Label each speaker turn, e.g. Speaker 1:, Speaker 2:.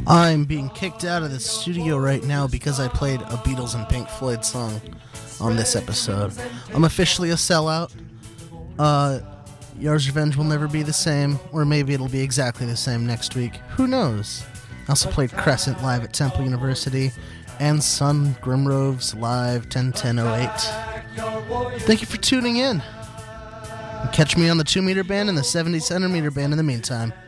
Speaker 1: I'm being kicked out of the studio right now because I played a Beatles and Pink Floyd song on this episode. I'm officially a sellout. Yar's Revenge will never be the same, or maybe it'll be exactly the same next week. Who knows? I also played Crescent live at Temple University and Sun Grimroves live 10-10-08. Thank you for tuning in. And catch me on the 2-meter band and the 70 centimeter band in the meantime.